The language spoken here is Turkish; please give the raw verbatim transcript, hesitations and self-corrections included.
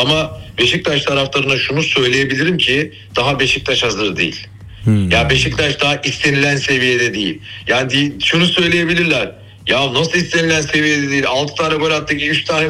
Ama Beşiktaş taraftarına şunu söyleyebilirim ki daha Beşiktaş hazır değil. Hmm. Ya Beşiktaş daha istenilen seviyede değil. Yani şunu söyleyebilirler. Ya nasıl istenilen seviyede değil? altı tane gol attık, üç tane